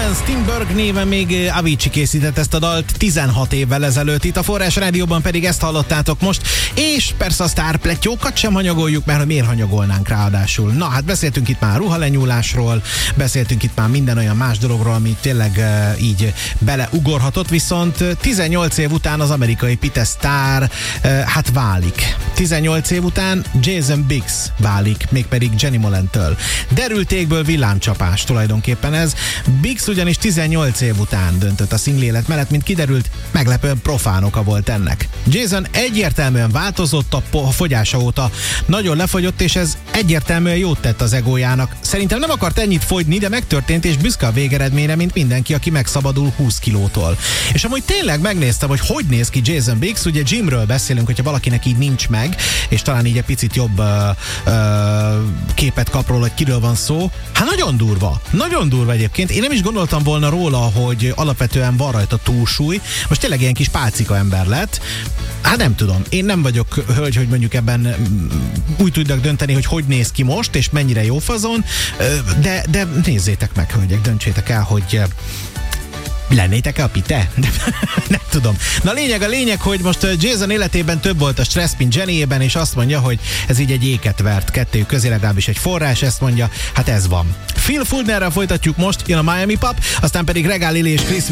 Romance, Tim Burke néven még Avicii készített ezt a dalt 16 évvel ezelőtt, itt a Forrás Rádióban pedig ezt hallottátok most, és persze a sztárplettyókat sem hanyagoljuk, mert miért hanyagolnánk ráadásul. Na hát beszéltünk itt már ruhalenyúlásról, beszéltünk itt már minden olyan más dologról, ami tényleg így beleugorhatott, viszont 18 év után az amerikai pite sztár hát válik. 18 év után Jason Biggs válik, mégpedig Jenny Molentől. Derültékből villámcsapás tulajdonképpen ez. Biggs ugyanis 18 év után döntött a szinglélet mellett, mint kiderült, meglepően profán oka volt ennek. Jason egyértelműen változott a fogyása óta, nagyon lefogyott, és ez egyértelműen jót tett az egójának. Szerintem nem akart ennyit fogyni, de megtörtént, és büszke a végeredményre, mint mindenki, aki megszabadul 20 kilótól. És amúgy tényleg megnéztem, hogy néz ki Jason Biggs, ugye Jimről beszélünk, hogyha valakinek így nincs meg, és talán így egy picit jobb képet kap róla, hogy kiről van szó. Hát nagyon durva egyébként. Én nem is gondoltam volna róla, hogy alapvetően van rajta túlsúly. Most tényleg ilyen kis pálcika ember lett. Hát nem tudom. Én nem vagyok hölgy, hogy mondjuk ebben úgy tudjak dönteni, hogy néz ki most, és mennyire jó fazon, de nézzétek meg, hölgyek, döntsétek el, hogy lennétek-e a pite? Nem tudom. Na a lényeg, hogy most Jason életében több volt a stressz, mint Jennyében, és azt mondja, hogy ez így egy éket vert kettőjük közé, legalábbis egy forrás ezt mondja, hát ez van. Phil Fulnerrel folytatjuk most, jön a Miami Pop, aztán pedig Regál Lili és Chris